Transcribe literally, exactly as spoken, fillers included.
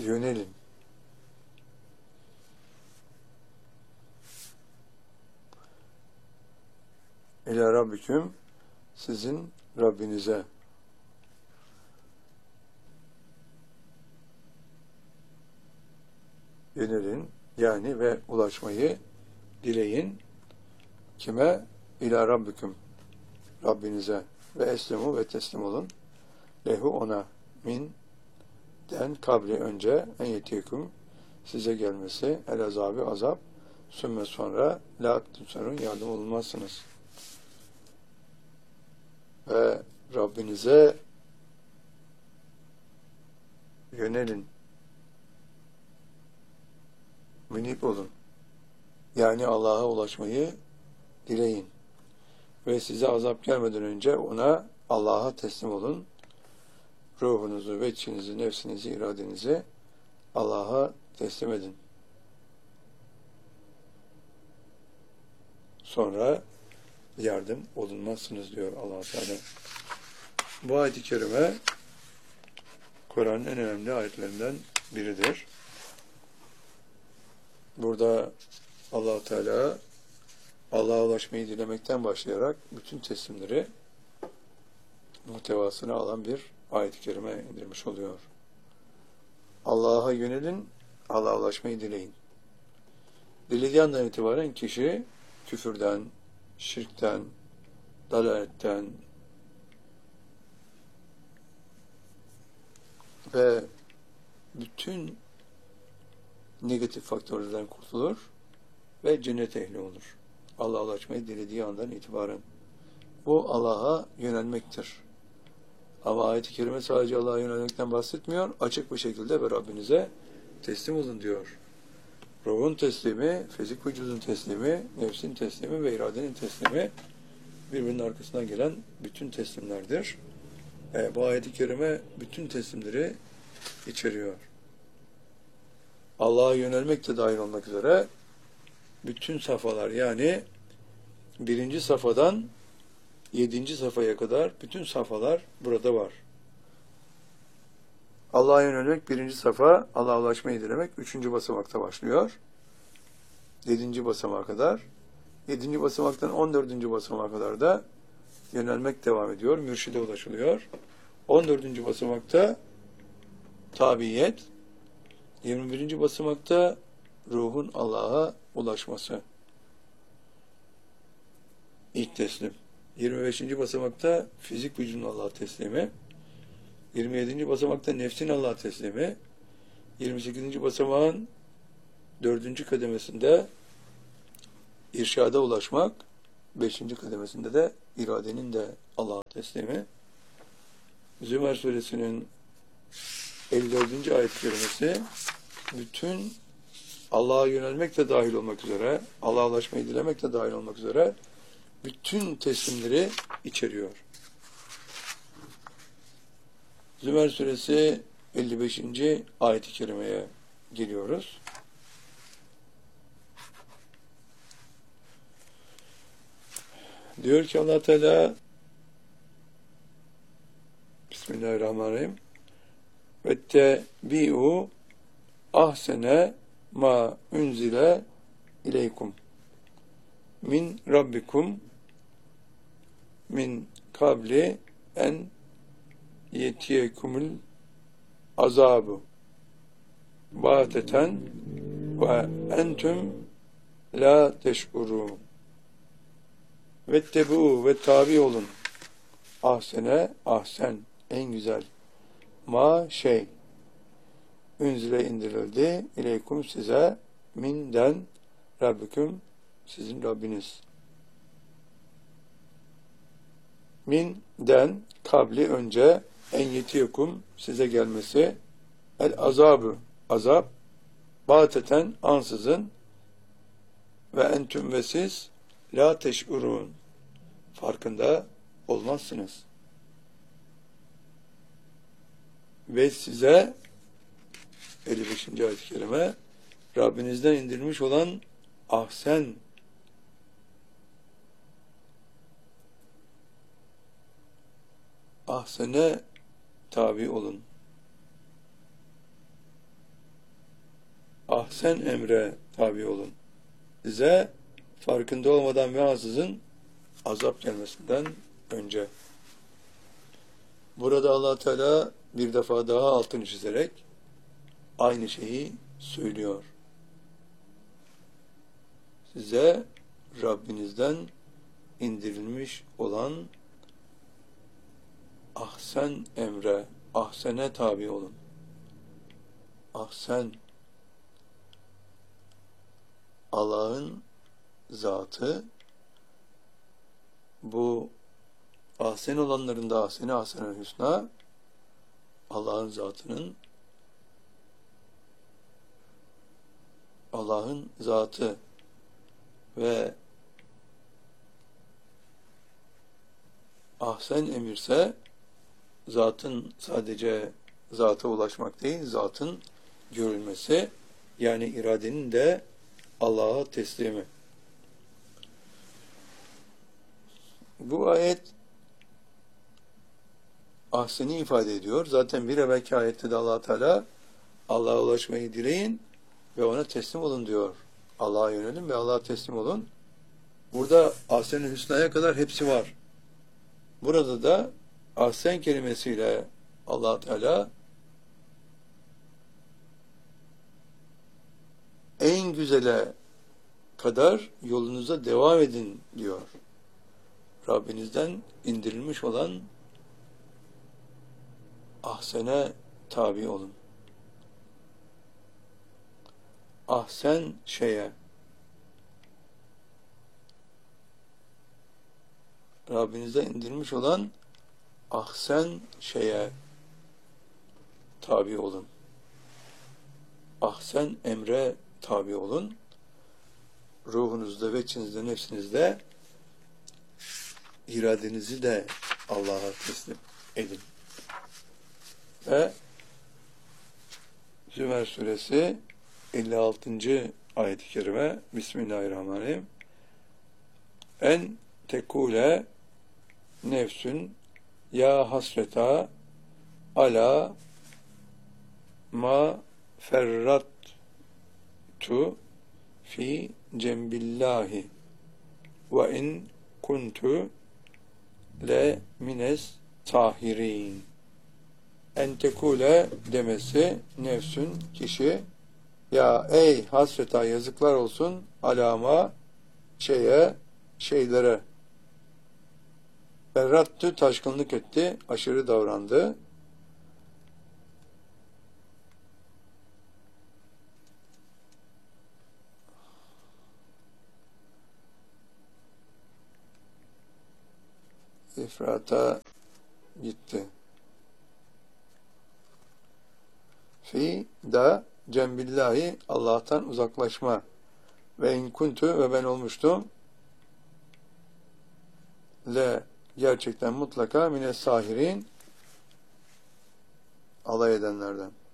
yönelin. İlâ Rabbiküm, sizin Rabbinize. Yönelin yani ve ulaşmayı dileyin. Kime? İlâ Rabbiküm, Rabbinize. Ve eslemu ve teslim olun. Lehu ona, min den kabli önce en yetiyekum size gelmesi el azabı azap sümme sonra la tutsarun yardım olunmazsınız. Ve Rabbinize yönelin. Münip olun. Yani Allah'a ulaşmayı dileyin. Ve size azap gelmeden önce ona, Allah'a teslim olun. Ruhunuzu, veçhinizi, nefsinizi, iradenizi Allah'a teslim edin. Sonra yardım olunmazsınız diyor Allah Teala. Bu ayet-i kerime Kur'an'ın en önemli ayetlerinden biridir. Burada Allah Teala Allah'a ulaşmayı dilemekten başlayarak bütün teslimleri muhtevasını alan bir ayet-i kerime indirmiş oluyor. Allah'a yönelin, Allah'a ulaşmayı dileyin. Dilediği andan itibaren kişi küfürden, şirkten, dalaletten ve bütün negatif faktörlerden kurtulur ve cennet ehli olur. Allah'a ulaşmayı dilediği andan itibaren. Bu Allah'a yönelmektir. Ama ayet-i kerime sadece Allah'a yönelmekten bahsetmiyor. Açık bir şekilde ve Rabbinize teslim olun diyor. Ruhun teslimi, fizik vücudun teslimi, nefsin teslimi ve iradenin teslimi birbirinin arkasından gelen bütün teslimlerdir. E, bu ayet-i kerime bütün teslimleri içeriyor. Allah'a yönelmek de dahil olmak üzere bütün safhalar, yani birinci safhadan yedinci safhaya kadar bütün safhalar burada var. Allah'a yönelmek birinci safa, Allah'a ulaşmayı dilemek üçüncü basamakta başlıyor. Yedinci basamağa kadar. Yedinci basamaktan on dördüncü basamağa kadar da yönelmek devam ediyor. Mürşide ulaşılıyor. On dördüncü basamakta tabiyet. Yirmi birinci basamakta ruhun Allah'a ulaşması. İlk teslim. Yirmi beşinci basamakta fizik vücudun Allah'a teslimi. Yirmi yedinci basamakta nefsin Allah'a teslimi. Yirmi sekizinci basamağın dördüncü kademesinde irşada ulaşmak. Beşinci kademesinde de iradenin de Allah'a teslimi. Zümer suresinin elli dördüncü ayet-i kerimesi bütün Allah'a yönelmek de dahil olmak üzere, Allah'a ulaşmayı dilemek de dahil olmak üzere bütün teslimleri içeriyor. Zümer suresi elli beşinci ayet-i kerimeye geliyoruz. Diyor ki Allah Teala, Bismillahirrahmanirrahim, vettebi'u ahsene ma unzile ileykum min rabbikum min kabli en yetiyekumul azabu bâteten ve entüm la teş'urûn. Vettebu ve tabi olun. Ahsene, ahsen, en güzel. Ma şey, ünzile indirildi, ileykum size, minden, Rabbiküm, sizin Rabbiniz. Minden, kabli önce, en yetiyekum, size gelmesi, el azabı, azap, bateten, ansızın, ve entüm ve siz, la teş'urun, farkında olmazsınız. Ve size elli beşinci ayet-i kerime Rabbinizden indirilmiş olan ahsen, ahsene tabi olun. ahsen emre tabi olun. Size farkında olmadan ve ansızın azap gelmesinden önce. Burada Allah Teala bir defa daha altını çizerek aynı şeyi söylüyor. Size Rabbinizden indirilmiş olan ahsen emre, ahsene tabi olun. Ahsen, Allah'ın zatı, bu ahsen olanların da ahseni, ahsen-i hüsna, Allah'ın zatının, Allah'ın zatı ve ahsen emirse, zatın sadece zata ulaşmak değil, zatın görülmesi, yani iradenin de Allah'a teslimi. Bu ayet ahseni ifade ediyor. Zaten bir evvelki ayette de Allah Teala Allah'a ulaşmayı dileyin ve ona teslim olun diyor. Allah'a yönelin ve Allah'a teslim olun. Burada ahsen-i hüsnaya kadar hepsi var. Burada da ahsen kelimesiyle Allah Teala en güzele kadar yolunuza devam edin diyor. Rabbinizden indirilmiş olan ahsene tabi olun. Ahsen şeye, Rabbinizden indirilmiş olan ahsen şeye tabi olun. Ahsen emre tabi olun. Ruhunuzda ve içinizde, nefsinizde iradenizi de Allah'a teslim edin. Ve Zümer suresi elli altıncı ayet-i kerime Bismillahirrahmanirrahim. En tekule nefsün ya hasreta ala ma ferrattu fi cembillahi ve in kuntu le mines tahirin. En tekule demesi nefsün, kişi, ya ey hasreta yazıklar olsun alama şeye, şeylere, ferrattü taşkınlık etti, aşırı davrandı. İfrata gitti. Fi da cembillahi Allah'tan uzaklaşma. Ve in kuntu ve ben olmuştum. Le gerçekten mutlaka mine sahirin alay edenlerden.